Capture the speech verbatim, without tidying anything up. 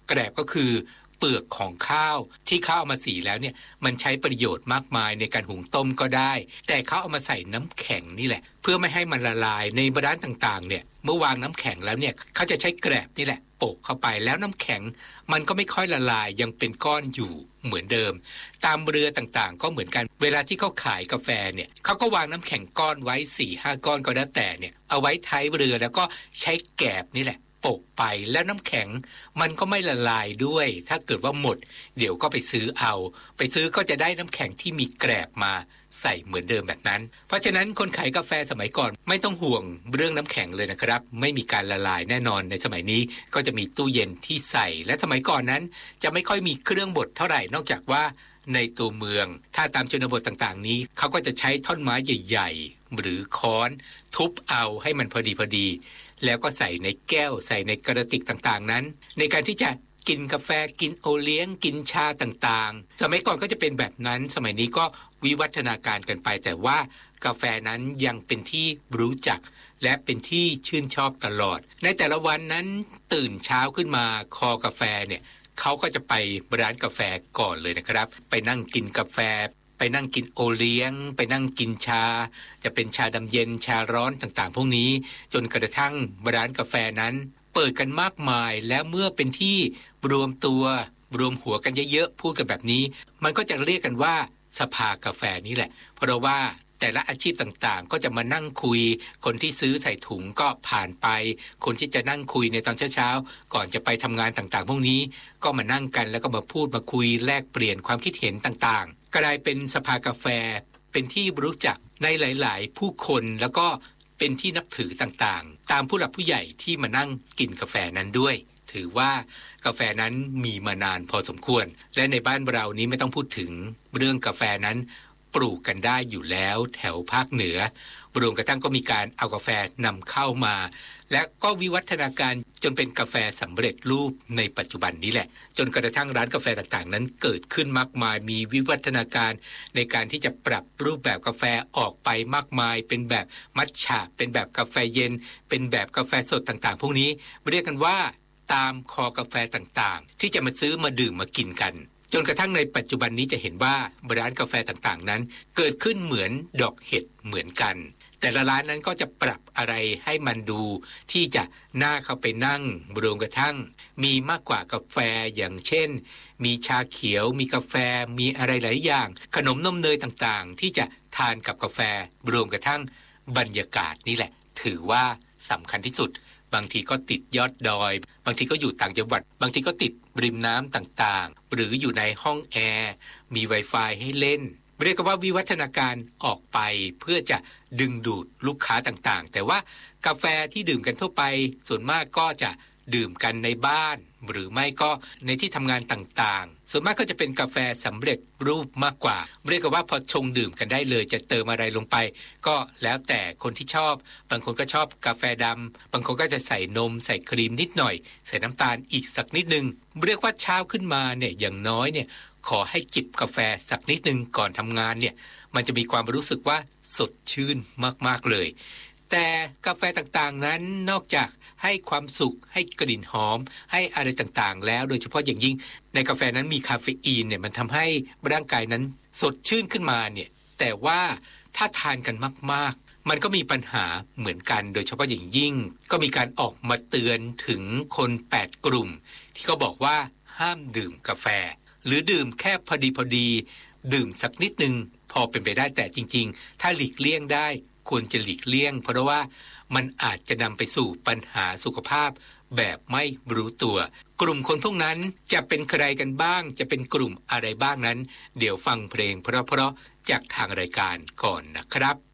แกลบก็คือเปลือกของข้าวที่เขาเอามาสีแล้วเนี่ยมันใช้ประโยชน์มากมายในการหุงต้มก็ได้แต่เขาเอามาใส่น้ำแข็งนี่แหละเพื่อไม่ให้มันละลายในร้านต่างๆเนี่ยเมื่อวางน้ำแข็งแล้วเนี่ยเขาจะใช้แกลบนี่แหละโปะเข้าไปแล้วน้ำแข็งมันก็ไม่ค่อยละลายยังเป็นก้อนอยู่เหมือนเดิมตามเรือต่างๆก็เหมือนกันเวลาที่เขาขายกาแฟเนี่ยเขาก็วางน้ำแข็งก้อนไว้ สี่ห้า ก้อนก็แล้วแต่เนี่ยเอาไว้ท้ายเรือแล้วก็ใช้แกลบนี่แหละโปะไปแล้วน้ำแข็งมันก็ไม่ละลายด้วยถ้าเกิดว่าหมดเดี๋ยวก็ไปซื้อเอาไปซื้อก็จะได้น้ำแข็งที่มีแกลบมาใส่เหมือนเดิมแบบนั้นเพราะฉะนั้นคนขายกาแฟสมัยก่อนไม่ต้องห่วงเรื่องน้ำแข็งเลยนะครับไม่มีการละลายแน่นอนในสมัยนี้ก็จะมีตู้เย็นที่ใส่และสมัยก่อนนั้นจะไม่ค่อยมีเครื่องบดเท่าไหร่นอกจากว่าในตัวเมืองถ้าตามชนบทต่างๆนี้เขาก็จะใช้ท่อนไม้ใหญ่ๆหรือค้อนทุบเอาให้มันพอดีพอดีแล้วก็ใส่ในแก้วใส่ในกระติกต่างๆนั้นในการที่จะกินกาแฟกินโอเลี้ยงกินชาต่างๆสมัยก่อนก็จะเป็นแบบนั้นสมัยนี้ก็วิวัฒนาการกันไปแต่ว่ากาแฟนั้นยังเป็นที่รู้จักและเป็นที่ชื่นชอบตลอดในแต่ละวันนั้นตื่นเช้าขึ้นมาคอกาแฟเนี่ยเขาก็จะไปร้านกาแฟก่อนเลยนะครับไปนั่งกินกาแฟไปนั่งกินโอเลี้ยงไปนั่งกินชาจะเป็นชาดำเย็นชาร้อนต่างๆพวกนี้จนกระทั่งร้านกาแฟนั้นเปิดกันมากมายแล้วเมื่อเป็นที่รวมตัวรวมหัวกันเยอะๆพูดกันแบบนี้มันก็จะเรียกกันว่าสภากาแฟนี่แหละเพราะว่าแต่ละอาชีพต่างๆก็จะมานั่งคุยคนที่ซื้อใส่ถุงก็ผ่านไปคนที่จะนั่งคุยในตอนเช้าๆก่อนจะไปทำงานต่างๆพวกนี้ก็มานั่งกันแล้วก็มาพูดมาคุยแลกเปลี่ยนความคิดเห็นต่างๆกลายเป็นสภากาแฟเป็นที่รู้จักในหลายๆผู้คนแล้วก็เป็นที่นับถือต่างๆตามผู้หลักผู้ใหญ่ที่มานั่งกินกาแฟนั้นด้วยถือว่ากาแฟนั้นมีมานานพอสมควรและในบ้านเรานี้ไม่ต้องพูดถึงเรื่องกาแฟนั้นปลูกกันได้อยู่แล้วแถวภาคเหนือรวมกระทั่งก็มีการเอากาแฟนำเข้ามาและก็วิวัฒนาการจนเป็นกาแฟสำเร็จรูปในปัจจุบันนี้แหละจนกระทั่งร้านกาแฟต่างๆนั้นเกิดขึ้นมากมายมีวิวัฒนาการในการที่จะปรับรูปแบบกาแฟออกไปมากมายเป็นแบบมัทฉะเป็นแบบกาแฟเย็นเป็นแบบกาแฟสดต่างๆพวกนี้เรียกกันว่าตามคอกาแฟต่างๆที่จะมาซื้อมาดื่มมากินกันจนกระทั่งในปัจจุบันนี้จะเห็นว่าร้านกาแฟต่างๆนั้นเกิดขึ้นเหมือนดอกเห็ดเหมือนกันแต่ละร้านนั้นก็จะปรับอะไรให้มันดูที่จะน่าเข้าไปนั่งรวมกระทั่งมีมากกว่ากาแฟอย่างเช่นมีชาเขียวมีกาแฟมีอะไรหลายอย่างขนมนมเนยต่างๆที่จะทานกับกาแฟรวมกระทั่งบรรยากาศนี่แหละถือว่าสำคัญที่สุดบางทีก็ติดยอดดอยบางทีก็อยู่ต่างจังหวัดบางทีก็ติดริมน้ำต่างๆหรืออยู่ในห้องแอร์มี Wi-Fi ให้เล่นเรียกว่าวิวัฒนาการออกไปเพื่อจะดึงดูดลูกค้าต่างๆแต่ว่ากาแฟที่ดื่มกันทั่วไปส่วนมากก็จะดื่มกันในบ้านหรือไม่ก็ในที่ทำงานต่างๆส่วนมากก็จะเป็นกาแฟสำเร็จรูปมากกว่าเรียกว่าพอชงดื่มกันได้เลยจะเติมอะไรลงไปก็แล้วแต่คนที่ชอบบางคนก็ชอบกาแฟดำบางคนก็จะใส่นมใส่ครีมนิดหน่อยใส่น้ำตาลอีกสักนิดนึงเรียกว่าเช้าขึ้นมาเนี่ยอย่างน้อยเนี่ยขอให้จิบกาแฟสักนิดนึงก่อนทำงานเนี่ยมันจะมีความรู้สึกว่าสดชื่นมากๆเลยแต่กาแฟต่างๆนั้นนอกจากให้ความสุขให้กลิ่นหอมให้อะไรต่างๆแล้วโดยเฉพาะอย่างยิ่งในกาแฟนั้นมีคาเฟอีนเนี่ยมันทำให้ร่างกายนั้นสดชื่นขึ้นมาเนี่ยแต่ว่าถ้าทานกันมากๆมันก็มีปัญหาเหมือนกันโดยเฉพาะอย่างยิ่งก็มีการออกมาเตือนถึงคนแปดกลุ่มที่เขาบอกว่าห้ามดื่มกาแฟหรือดื่มแค่พอดีพอดีดื่มสักนิดนึงพอเป็นไปได้แต่จริงๆถ้าหลีกเลี่ยงได้ควรจะหลีกเลี่ยงเพราะว่ามันอาจจะนำไปสู่ปัญหาสุขภาพแบบไม่รู้ตัวกลุ่มคนพวกนั้นจะเป็นใครกันบ้างจะเป็นกลุ่มอะไรบ้างนั้นเดี๋ยวฟังเพลงเพราะๆจากทางรายการก่อนนะครับ